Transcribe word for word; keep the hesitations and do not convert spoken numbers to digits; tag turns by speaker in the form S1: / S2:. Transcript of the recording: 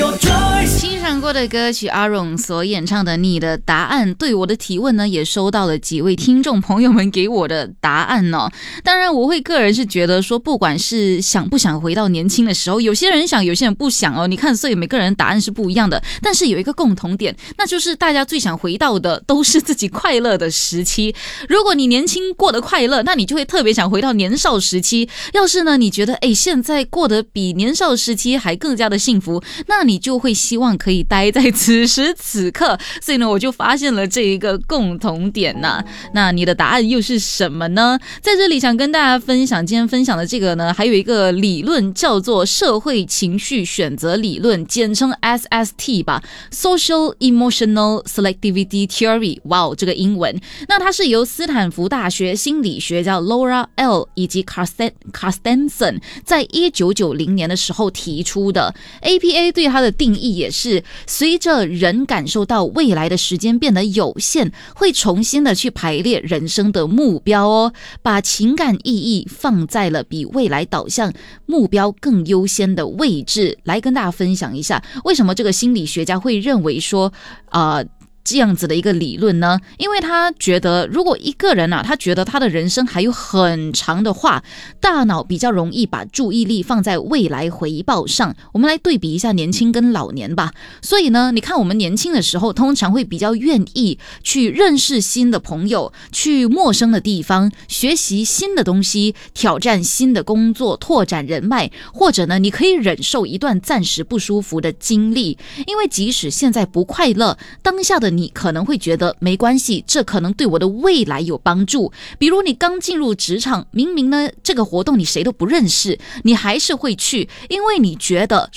S1: 欣赏过的歌曲阿荣所演唱的《你的答案》，对我的提问呢，也收到了几位听众朋友们给我的答案哦。当然，我会个人是觉得说，不管是想不想回到年轻的时候，有些人想，有些人不想哦。你看，所以每个人答案是不一样的，但是有一个共同点，那就是大家最想回到的都是自己快乐的时期。如果你年轻过得快乐，那你就会特别想回到年少时期。要是呢，你觉得诶现在过得比年少时期还更加的幸福，那你就会希望可以待在此时此刻。所以呢，我就发现了这一个共同点呐、啊。那你的答案又是什么呢？在这里想跟大家分享，今天分享的这个呢，还有一个理论叫做社会情绪选择理论，简称 S S T 吧 ，Social Emotional Selectivity Theory。哇，这个英文。那它是由斯坦福大学心理学家 Laura L 以及 Carstensen 在一九九零年的时候提出的。A P A 对它的定义也是，随着人感受到未来的时间变得有限，会重新的去排列人生的目标哦，把情感意义放在了比未来导向目标更优先的位置。来跟大家分享一下，为什么这个心理学家会认为说，呃这样子的一个理论呢？因为他觉得，如果一个人啊，他觉得他的人生还有很长的话，大脑比较容易把注意力放在未来回报上。我们来对比一下年轻跟老年吧。所以呢，你看我们年轻的时候，通常会比较愿意去认识新的朋友，去陌生的地方，学习新的东西，挑战新的工作，拓展人脉，或者呢，你可以忍受一段暂时不舒服的经历，因为即使现在不快乐，当下的你可能会觉得没关系，这可能对我的未来有帮助。比如你刚进入职场，明明呢这个活动你谁都不认识，你还是会去，因为你觉得